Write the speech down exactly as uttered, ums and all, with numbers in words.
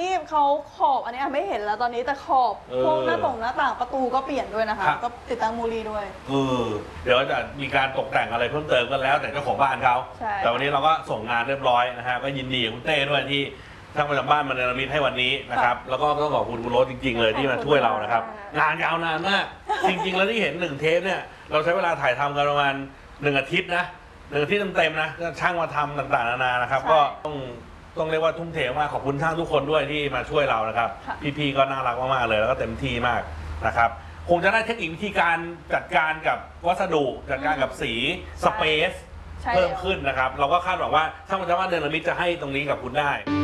นี่เขาขอบอันนี้ไม่เห็นแล้วตอนนี้แต่ขอบพวกหน้าต่างหน้าต่างประตูก็เปลี่ยนด้วยนะคะก็ติดตั้งมูลีด้วยเออเดี๋ยวจะมีการตกแต่งอะไรเพิ่มเติมกันแล้วแต่เจ้าของบ้านเขาแต่วันนี้เราก็ส่งงานเรียบร้อยนะฮะก็ยินดีกับคุณเต้ด้วยที่ช่างประจำบ้านมาเนรมิตให้วันนี้นะครับแล้วก็ต้องขอบคุณคุณโรสจริงๆเลยที่มาช่วยเรานะครับงานยาวนานมากจริงๆแล้วที่เห็นหนึ่งเทปเนี่ยเราใช้เวลาถ่ายทำกันประมาณหนึ่งอาทิตย์นะหนึ่งอาทิตย์เต็มๆนะก็ช่างมาทำต่างๆนานานะครับก็ต้องต้องเรียกว่าทุ่มเทมากขอบคุณช่างทุกคนด้วยที่มาช่วยเรานะครับพี่ๆก็น่ารักมากๆเลยแล้วก็เต็มที่มากนะครับคงจะได้เทคนิควิธีการจัดการกับวัสดุจัดการกับสีสเปซเพิ่มขึ้นนะครับเราก็คาดหวังว่าช่างประจำบ้านเนรมิตจะให้ตรงนี้กับคุณได้